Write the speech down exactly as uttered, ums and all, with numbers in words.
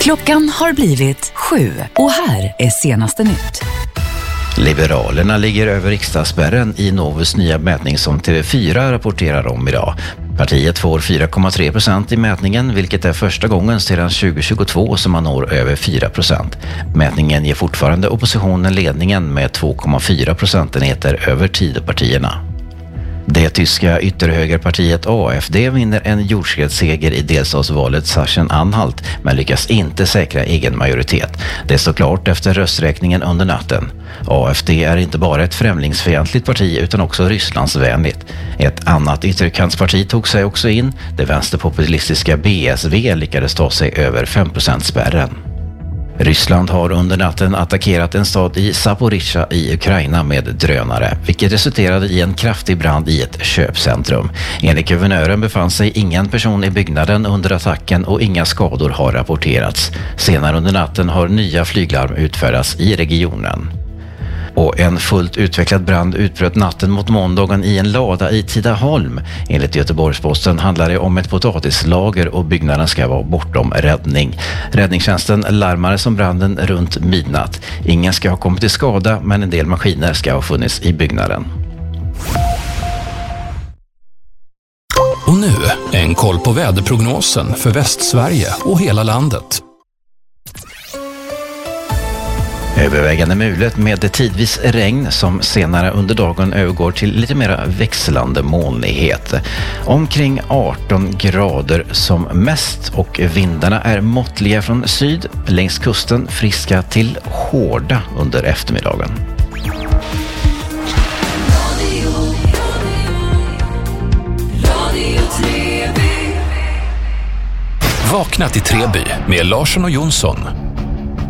Klockan har blivit sju och här är senaste nytt. Liberalerna ligger över riksdagsspärren i Novus nya mätning som T V fyra rapporterar om idag. Partiet får fyra komma tre procent i mätningen, vilket är första gången sedan tjugo tjugotvå som man når över fyra procent. Mätningen ger fortfarande oppositionen ledningen med två komma fyra procentenheter över Tidöpartierna. Det tyska ytterhögerpartiet A F D vinner en jordskredsseger i delstatsvalet Sachsen-Anhalt men lyckas inte säkra egen majoritet. Det står klart efter rösträkningen under natten. A F D är inte bara ett främlingsfientligt parti utan också Rysslandsvänligt. Ett annat ytterkantsparti tog sig också in. Det vänsterpopulistiska B S V lyckades ta sig över fem procent-spärren. Ryssland har under natten attackerat en stad i Zaporizjzja i Ukraina med drönare, vilket resulterade i en kraftig brand i ett köpcentrum. Enligt guvernören befann sig ingen person i byggnaden under attacken och inga skador har rapporterats. Senare under natten har nya flyglarm utfärdats i regionen. Och en fullt utvecklad brand utbröt natten mot måndagen i en lada i Tidaholm. Enligt Göteborgsposten handlar det om ett potatislager och byggnaden ska vara bortom räddning. Räddningstjänsten larmades om branden runt midnatt. Ingen ska ha kommit till skada men en del maskiner ska ha funnits i byggnaden. Och nu en koll på väderprognosen för Västsverige och hela landet. Övervägande mulet med tidvis regn som senare under dagen övergår till lite mer växlande molnighet. Omkring arton grader som mest och vindarna är måttliga från syd, längs kusten friska till hårda under eftermiddagen. Vakna till Treby med Larsson och Jonsson.